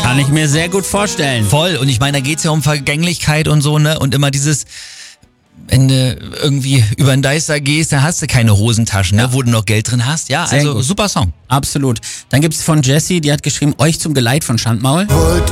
Kann ich mir sehr gut vorstellen. Voll. Und ich meine, da geht's ja um Vergänglichkeit und so, ne? Und immer dieses, wenn du irgendwie über den Deister gehst, dann hast du keine Hosentaschen, ne? Wo du noch Geld drin hast. Ja, Sehr also gut. super Song. Absolut. Dann gibt's von Jessie, die hat geschrieben, euch zum Geleit von Schandmaul.